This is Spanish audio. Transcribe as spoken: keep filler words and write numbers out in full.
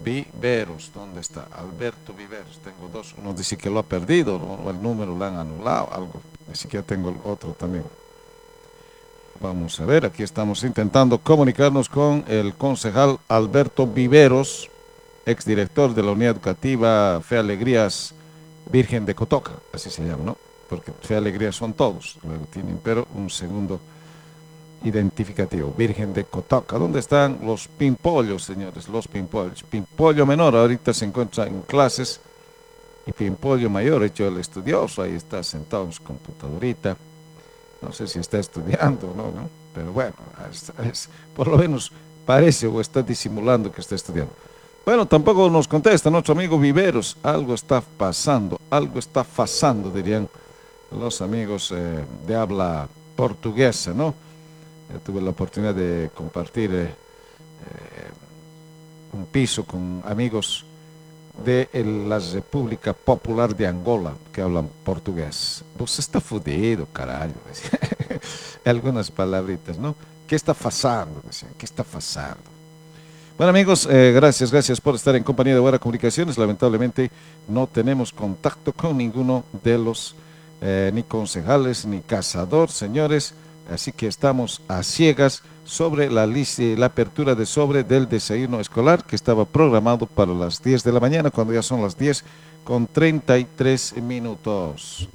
Viveros. ¿Dónde está? Alberto Viveros. Tengo dos. Uno dice que lo ha perdido, o el número lo han anulado, algo. Ni siquiera tengo el otro también. Vamos a ver, aquí estamos intentando comunicarnos con el concejal Alberto Viveros, exdirector de la Unidad Educativa Fe Alegrías Virgen de Cotoca, así se llama, ¿no? Porque Fe Alegrías son todos, luego tienen, pero un segundo identificativo, Virgen de Cotoca. ¿Dónde están los pimpollos, señores? Los pimpollos. Pimpollo menor ahorita se encuentra en clases y pimpollo mayor, hecho el estudioso, ahí está sentado en su computadorita. No sé si está estudiando o no, ¿no? Pero bueno, es, es, por lo menos parece o está disimulando que está estudiando. Bueno, tampoco nos contesta nuestro amigo Viveros. Algo está pasando, algo está pasando, dirían los amigos eh, de habla portuguesa, ¿no? Yo tuve la oportunidad de compartir eh, eh, un piso con amigos de la República Popular de Angola que hablan portugués. Você está fudido, caralho. Algunas palabritas, ¿no? ¿Qué está pasando? Decían, ¿qué está pasando? Bueno, amigos, eh, gracias, gracias por estar en compañía de Guara Comunicaciones. Lamentablemente no tenemos contacto con ninguno de los eh, ni concejales ni cazador, señores. Así que estamos a ciegas sobre la, la apertura de sobre del desayuno escolar que estaba programado para las diez de la mañana, cuando ya son las diez con treinta y tres minutos.